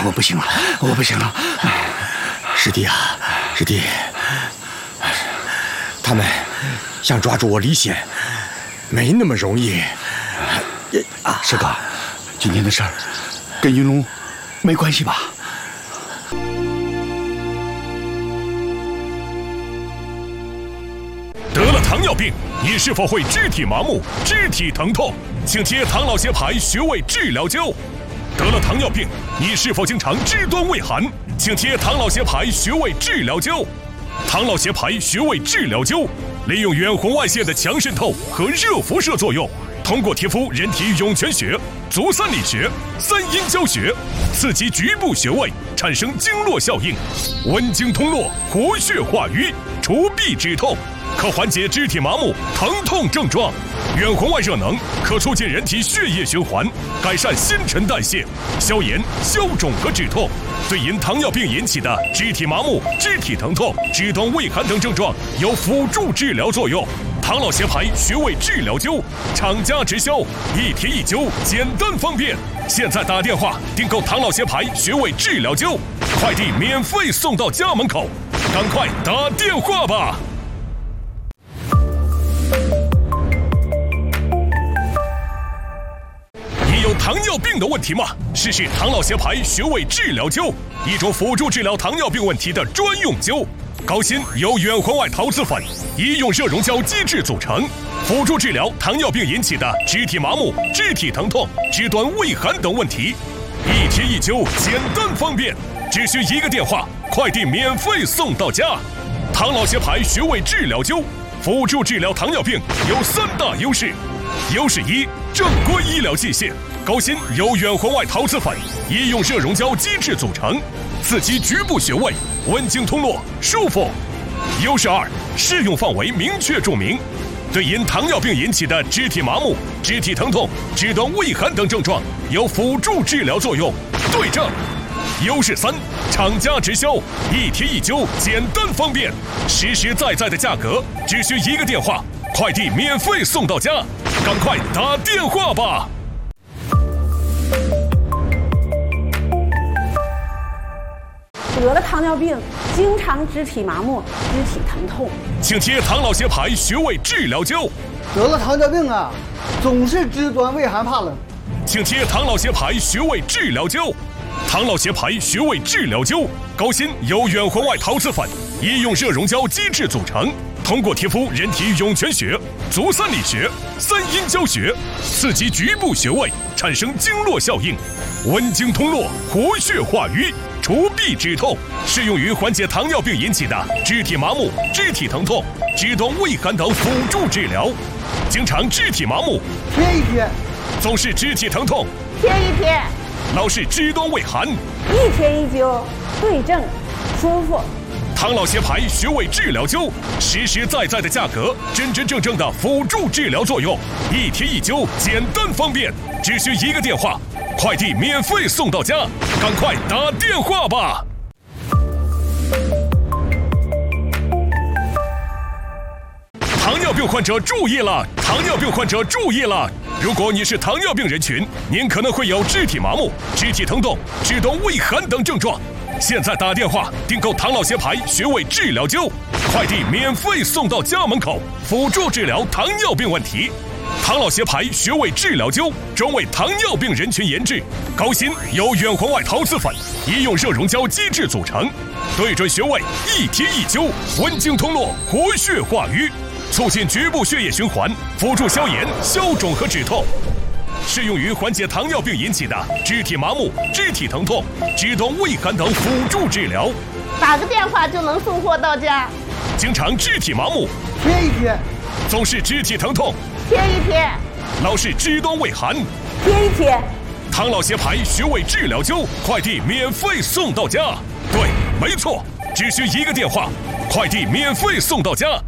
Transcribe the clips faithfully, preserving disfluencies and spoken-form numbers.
我不行了，我不行了！ 师弟啊，师弟，他们想抓住我李显，没那么容易。 啊，师哥，今天的事儿跟云龙没关系吧？ 得了糖尿病，你是否会肢体麻木、肢体疼痛？请贴唐老协牌穴位治疗灸。得了糖尿病，你是否经常肢端畏寒？请贴唐老协牌穴位治疗灸。唐老协牌穴位治疗灸利用远红外线的强渗透和热辐射作用，通过贴敷人体涌泉穴、足三里穴、三阴交穴，刺激局部穴位，产生经络效应，温经通络，活血化瘀，除痹止痛，可缓解肢体麻木、疼痛症状。远红外热能可促进人体血液循环，改善新陈代谢，消炎、消肿和止痛。对因糖尿病引起的肢体麻木、肢体疼痛、肢端畏寒等症状有辅助治疗作用。唐老协牌穴位治疗灸，厂家直销，一贴一灸，简单方便。现在打电话订购唐老协牌穴位治疗灸，快递免费送到家门口，赶快打电话吧！你有糖尿病的问题吗？试试唐老协牌穴位治疗灸，一种辅助治疗糖尿病问题的专用灸。高锌由远红外陶瓷粉、医用热溶胶基质组成，辅助治疗糖尿病引起的肢体麻木、肢体疼痛、肢端畏寒等问题。一贴一灸，简单方便，只需一个电话，快递免费送到家。唐老协牌穴位治疗灸，辅助治疗糖尿病有三大优势。优势一，正规医疗器械，高锌由远红外陶瓷粉、医用热溶胶基质组成，刺激局部穴位，温经通络，舒服。优势二，适用范围明确注明，对因糖尿病引起的肢体麻木、肢体疼痛、肢端畏寒等症状有辅助治疗作用，对症。优势三，厂家直销，一贴一灸，简单方便，实实在在的价格，只需一个电话，快递免费送到家，赶快打电话吧！ 得了糖尿病，经常肢体麻木、肢体疼痛， 请贴唐老协牌穴位治疗灸。 得了糖尿病啊，总是肢端畏寒怕冷， 请贴唐老协牌穴位治疗灸。唐老协牌穴位治疗灸，高锌由远红外陶瓷粉、医用热溶胶基质组成，通过贴敷人体涌泉穴、足三里穴、三阴交穴，刺激局部穴位，产生经络效应，温经通络，活血化瘀，除痹止痛，适用于缓解糖尿病引起的肢体麻木、肢体疼痛、肢端畏寒等辅助治疗。经常肢体麻木， 贴一贴； 总是肢体疼痛， 贴一贴； 老是肢端畏寒， 一贴一灸，对症，舒服。 唐老协牌穴位治疗灸，实实在在的价格，真真正正的辅助治疗作用，一贴一灸，简单方便，只需一个电话，快递免费送到家，赶快打电话吧！糖尿病患者注意了！糖尿病患者注意了！如果你是糖尿病人群，您可能会有肢体麻木、肢体疼痛、肢端畏寒等症状。现在打电话订购唐老协牌穴位治疗灸，快递免费送到家门口，辅助治疗糖尿病问题。唐老协牌穴位治疗灸专为糖尿病人群研制，高锌由远红外陶瓷粉、医用热溶胶基质组成，对准穴位一贴一灸，温经通络，活血化瘀，促进局部血液循环，辅助消炎、消肿和止痛。适用于缓解糖尿病引起的肢体麻木、肢体疼痛、肢端畏寒等辅助治疗。 打个电话就能送货到家。 经常肢体麻木， 贴一贴； 总是肢体疼痛， 贴一贴； 老是肢端畏寒， 贴一贴。 唐老协牌穴位治疗灸，快递免费送到家。对，没错，只需一个电话，快递免费送到家。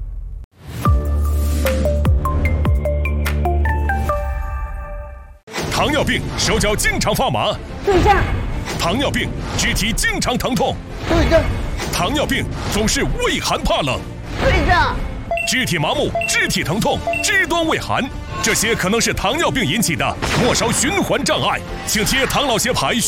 糖尿病手脚经常发麻， 对症； 糖尿病肢体经常疼痛， 对症； 糖尿病总是畏寒怕冷， 对症； 肢体麻木、肢体疼痛、肢端畏寒，这些可能是糖尿病引起的末梢循环障碍，请贴唐老协牌